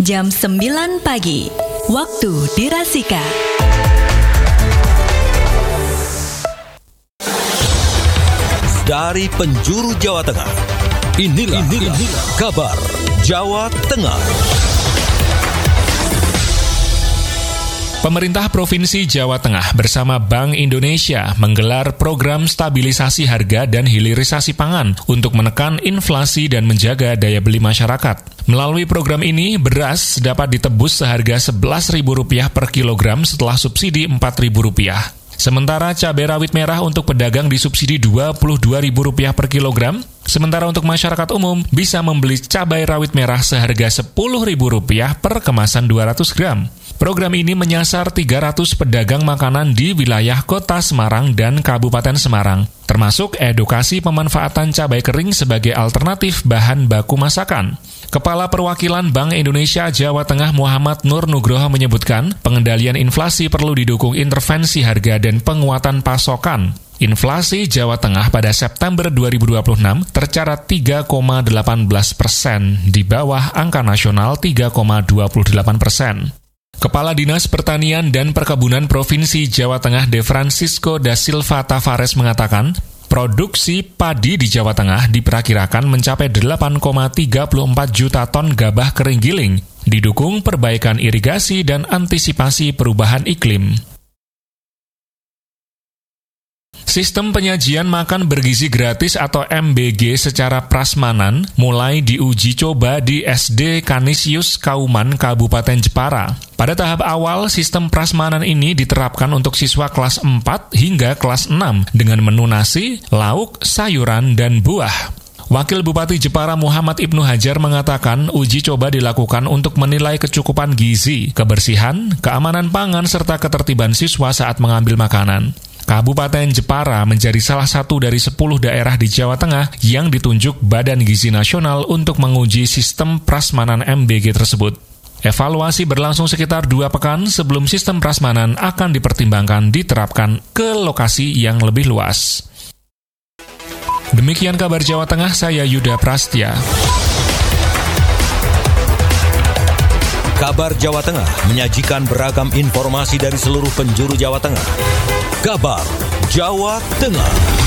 jam 9 pagi. Waktu dirasika. Dari penjuru Jawa Tengah, inilah kabar Jawa Tengah. Pemerintah Provinsi Jawa Tengah bersama Bank Indonesia menggelar program stabilisasi harga dan hilirisasi pangan untuk menekan inflasi dan menjaga daya beli masyarakat. Melalui program ini, beras dapat ditebus seharga Rp11.000 per kilogram setelah subsidi Rp4.000. Sementara cabai rawit merah untuk pedagang disubsidi Rp22.000 per kilogram, sementara untuk masyarakat umum bisa membeli cabai rawit merah seharga Rp10.000 per kemasan 200 gram. Program ini menyasar 300 pedagang makanan di wilayah Kota Semarang dan Kabupaten Semarang, termasuk edukasi pemanfaatan cabai kering sebagai alternatif bahan baku masakan. Kepala Perwakilan Bank Indonesia Jawa Tengah Muhammad Nur Nugroho menyebutkan, pengendalian inflasi perlu didukung intervensi harga dan penguatan pasokan. Inflasi Jawa Tengah pada September 2026 tercatat 3,18%, di bawah angka nasional 3,28%. Kepala Dinas Pertanian dan Perkebunan Provinsi Jawa Tengah De Francisco da Silva Tavares mengatakan, produksi padi di Jawa Tengah diperkirakan mencapai 8,34 juta ton gabah kering giling, didukung perbaikan irigasi dan antisipasi perubahan iklim. Sistem penyajian makan bergizi gratis atau MBG secara prasmanan mulai diuji coba di SD Kanisius Kauman, Kabupaten Jepara. Pada tahap awal, sistem prasmanan ini diterapkan untuk siswa kelas 4 hingga kelas 6 dengan menu nasi, lauk, sayuran, dan buah. Wakil Bupati Jepara Muhammad Ibnu Hajar mengatakan uji coba dilakukan untuk menilai kecukupan gizi, kebersihan, keamanan pangan, serta ketertiban siswa saat mengambil makanan. Kabupaten Jepara menjadi salah satu dari 10 daerah di Jawa Tengah yang ditunjuk Badan Gizi Nasional untuk menguji sistem prasmanan MBG tersebut. Evaluasi berlangsung sekitar 2 pekan sebelum sistem prasmanan akan dipertimbangkan diterapkan ke lokasi yang lebih luas. Demikian kabar Jawa Tengah, saya Yuda Prastya. Kabar Jawa Tengah menyajikan beragam informasi dari seluruh penjuru Jawa Tengah. Kabar Jawa Tengah.